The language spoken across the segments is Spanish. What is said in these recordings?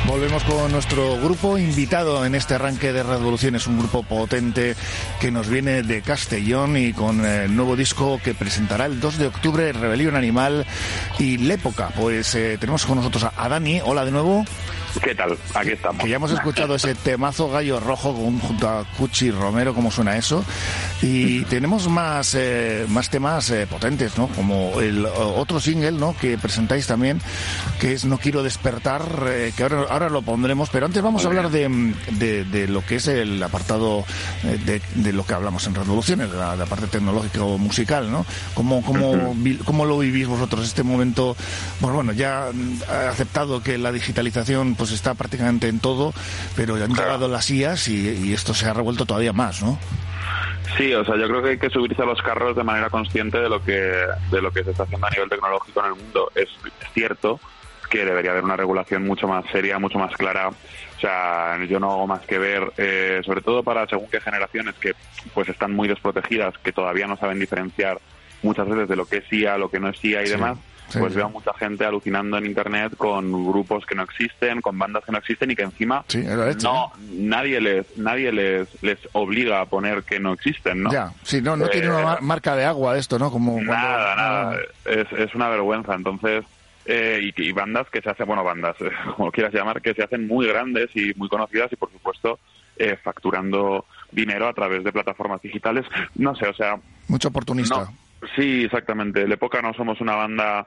Volvemos con nuestro grupo invitado en este arranque de Revolución. Es un grupo potente que nos viene de Castellón y con el nuevo disco que presentará el 2 de octubre, Rebelión Animal y L'Época. Pues tenemos con nosotros a Dani. Hola de nuevo. ¿Qué tal? Aquí estamos. Que ya hemos escuchado ese temazo Gallo Rojo junto a Cuchi Romero, ¿cómo suena eso? Y tenemos más temas potentes, ¿no? Como el otro single, ¿no? Que presentáis también, que es No Quiero Despertar, que ahora lo pondremos, pero antes vamos a hablar de lo que es el apartado de lo que hablamos en Revoluciones, de la parte tecnológica o musical, ¿no? ¿Cómo lo vivís vosotros este momento? Pues bueno, ya aceptado que la digitalización pues está prácticamente en todo, pero han llegado las IAs y esto se ha revuelto todavía más, ¿no? Sí, o sea, yo creo que hay que subirse a los carros de manera consciente de lo que se está haciendo a nivel tecnológico en el mundo. Es cierto que debería haber una regulación mucho más seria, mucho más clara. O sea, yo no hago más que ver, sobre todo para según qué generaciones que pues están muy desprotegidas, que todavía no saben diferenciar muchas veces de lo que es IA, lo que no es IA y demás. Pues veo a mucha gente alucinando en internet con grupos que no existen, con bandas que no existen y que encima nadie les obliga a poner que no existen, ¿no? Ya, sí, no tiene una marca de agua esto, ¿no? Nada. Es una vergüenza. Entonces, y bandas que se hacen, bandas, como quieras llamar, que se hacen muy grandes y muy conocidas y por supuesto facturando dinero a través de plataformas digitales. No sé, o sea... Mucho oportunista. No. Sí, exactamente. L'Época no somos una banda,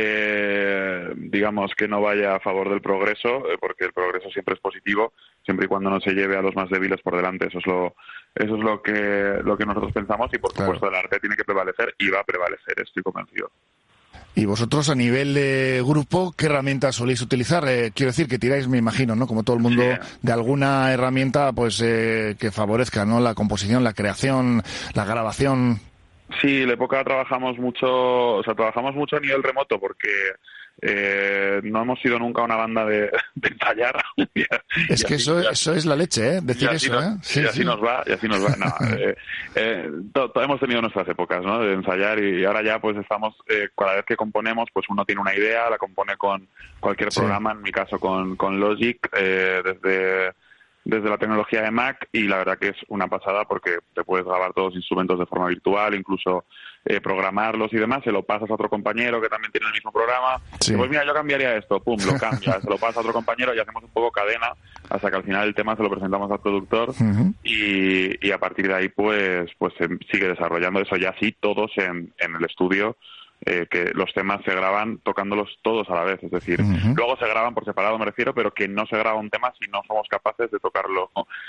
digamos, que no vaya a favor del progreso, porque el progreso siempre es positivo, siempre y cuando no se lleve a los más débiles por delante. Eso es lo que nosotros pensamos y, por supuesto, el arte tiene que prevalecer y va a prevalecer, estoy convencido. Y vosotros, a nivel de grupo, ¿qué herramientas soléis utilizar? Quiero decir que tiráis, me imagino, ¿no? Como todo el mundo, de alguna herramienta pues que favorezca, ¿no? La composición, la creación, la grabación... Sí, L'Época trabajamos mucho a nivel remoto porque no hemos sido nunca una banda de ensayar. Es que eso es la leche, decir eso, y así nos va. No, hemos tenido nuestras épocas, ¿no? De ensayar y ahora ya pues estamos, cada vez que componemos, pues uno tiene una idea, la compone con cualquier programa, en mi caso con Logic, desde la tecnología de Mac, y la verdad que es una pasada porque te puedes grabar todos los instrumentos de forma virtual, incluso programarlos y demás, se lo pasas a otro compañero que también tiene el mismo programa, y pues mira, yo cambiaría esto, pum, lo cambias, se lo pasas a otro compañero y hacemos un poco cadena hasta que al final el tema se lo presentamos al productor y a partir de ahí pues se sigue desarrollando eso ya así, todos en el estudio. Que los temas se graban tocándolos todos a la vez, es decir, luego se graban por separado, me refiero, pero que no se graba un tema si no somos capaces de tocarlo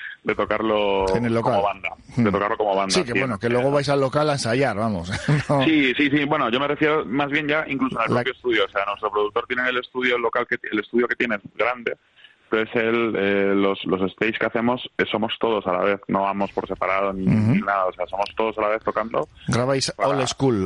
en el local. como banda, de tocarlo como banda. Sí, que bueno, que luego vais al local a ensayar, vamos. No. Sí, bueno, yo me refiero más bien ya incluso al propio estudio, o sea, nuestro productor tiene el estudio que tiene es grande. Entonces los stage que hacemos somos todos a la vez, no vamos por separado ni nada, o sea, somos todos a la vez tocando. Grabáis old school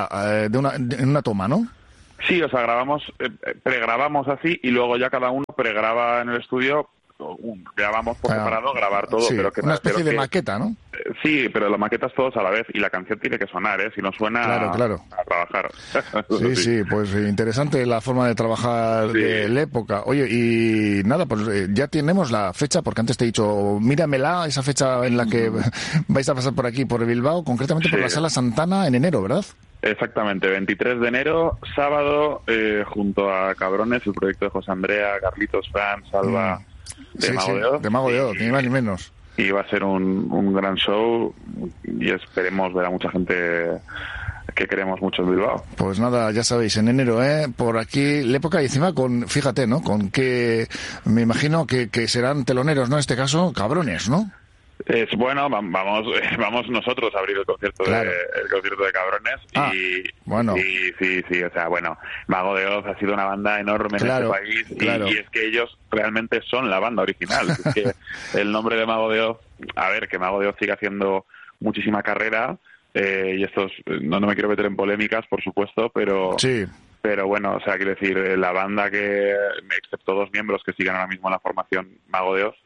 en una toma, ¿no? Sí, o sea, pregrabamos así y luego ya cada uno pregraba en el estudio, grabamos por separado, grabar todo. Sí, pero que una especie de maqueta, ¿no? Sí, pero las maquetas todos a la vez y la canción tiene que sonar, si no suena claro. a trabajar. Sí, pues interesante la forma de trabajar de L'Época. Oye, y nada, pues ya tenemos la fecha, porque antes te he dicho, míramela, esa fecha en la que vais a pasar por aquí, por Bilbao, concretamente por la Sala Santana en enero, ¿verdad? Exactamente, 23 de enero, sábado, junto a Cabrones, el proyecto de José Andrea, Carlitos, Fran, Salva, de Mago de Oz, ni más ni menos. Y va a ser un gran show y esperemos ver a mucha gente que queremos mucho en Bilbao. Pues nada, ya sabéis, en enero, por aquí L'Época y encima fíjate, ¿no? Con que me imagino que serán teloneros, ¿no? En este caso, Cabrones, ¿no? Bueno, vamos nosotros a abrir el concierto de Cabrones y bueno. Sí, o sea, bueno, Mago de Oz ha sido una banda enorme en este país y es que ellos realmente son la banda original. Es que el nombre de Mago de Oz, a ver, que Mago de Oz sigue haciendo muchísima carrera y estos no me quiero meter en polémicas, por supuesto, pero bueno, o sea, quiero decir, la banda que, excepto 2 miembros que siguen ahora mismo en la formación Mago de Oz,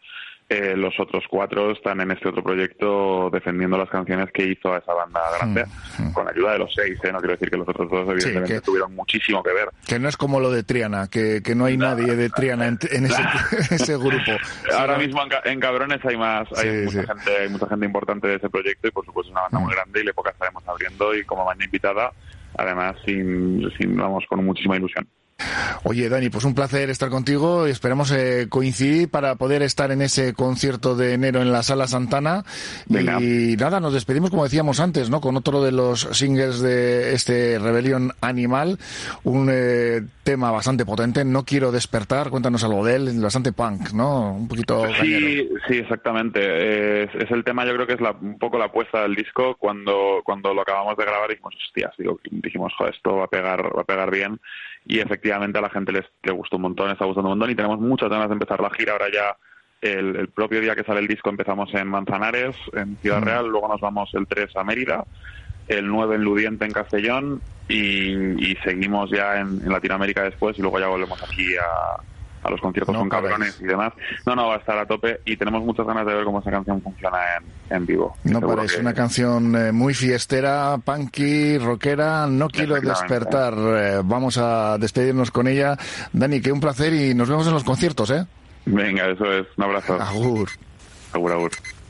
los otros 4 están en este otro proyecto defendiendo las canciones que hizo a esa banda grande, con la ayuda de los 6, no quiero decir que los otros 2 evidentemente tuvieron muchísimo que ver. Que no es como lo de Triana, que no hay nadie de Triana en ese grupo. Ahora mismo en Cabrones hay mucha gente importante de ese proyecto y por supuesto es una banda muy grande y le poca estaremos abriendo y como banda invitada, además vamos con muchísima ilusión. Oye, Dani, pues un placer estar contigo y esperamos coincidir para poder estar en ese concierto de enero en la Sala Santana. Venga. Y nada, nos despedimos como decíamos antes, ¿no? Con otro de los singles de este Rebelión Animal, un tema bastante potente, No quiero despertar, cuéntanos algo de él, bastante punk, ¿no? Un poquito cañero. Sí, exactamente. Es el tema, yo creo que es un poco la apuesta del disco. Cuando lo acabamos de grabar dijimos, hostias, dijimos, joder, esto va a pegar bien. Y efectivamente a la gente le gustó un montón, está gustando un montón y tenemos muchas ganas de empezar la gira. Ahora ya el propio día que sale el disco empezamos en Manzanares, en Ciudad Real, luego nos vamos el 3 a Mérida, el 9 en Ludiente, en Castellón y seguimos ya en Latinoamérica después y luego ya volvemos aquí a los conciertos con Cabrones y demás. No, va a estar a tope y tenemos muchas ganas de ver cómo esa canción funciona en vivo. No parece una canción muy fiestera, punky, rockera, No quiero despertar. Vamos a despedirnos con ella. Dani, que un placer y nos vemos en los conciertos, ¿eh? Venga, eso es. Un abrazo. Agur. Agur.